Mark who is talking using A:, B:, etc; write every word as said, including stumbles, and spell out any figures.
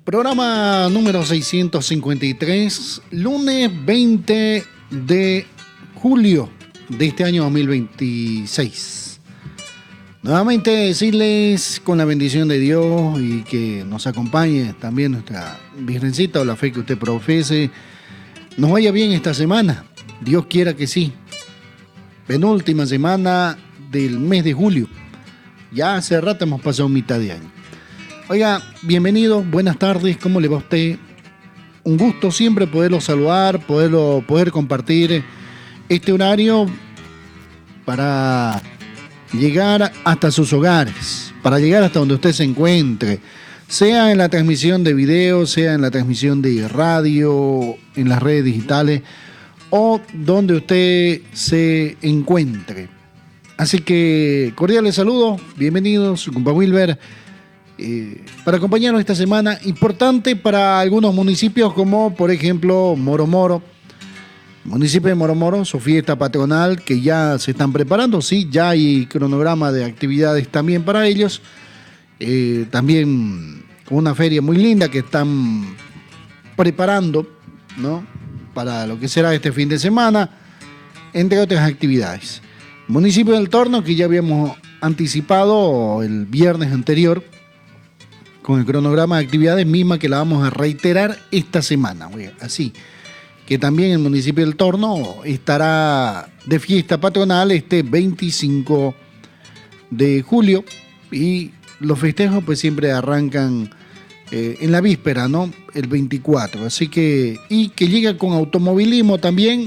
A: Programa número seiscientos cincuenta y tres, lunes veinte de julio de este año dos mil veintiséis. Nuevamente decirles con la bendición de Dios y que nos acompañe también nuestra Virgencita o la fe que usted profese, nos vaya bien esta semana. Dios quiera que sí. Penúltima semana del mes de julio. Ya hace rato hemos pasado mitad de año. Oiga, bienvenido, buenas tardes, ¿cómo le va a usted? Un gusto siempre poderlo saludar, poderlo, poder compartir este horario para llegar hasta sus hogares, para llegar hasta donde usted se encuentre, sea en la transmisión de video, sea en la transmisión de radio, en las redes digitales o donde usted se encuentre. Así que cordiales saludos, bienvenidos, su compa Wilber. Eh, para acompañarnos esta semana, importante para algunos municipios como por ejemplo Moro Moro, municipio de Moro Moro, su fiesta patronal que ya se están preparando, sí, ya hay cronograma de actividades también para ellos, eh, también una feria muy linda que están preparando, ¿no?, para lo que será este fin de semana, entre otras actividades. Municipio del Torno que ya habíamos anticipado el viernes anterior, con el cronograma de actividades misma que la vamos a reiterar esta semana, oiga, así que también el municipio del Torno estará de fiesta patronal este veinticinco de julio y los festejos pues siempre arrancan eh, en la víspera, ¿no?, el veinticuatro, así que y que llega con automovilismo también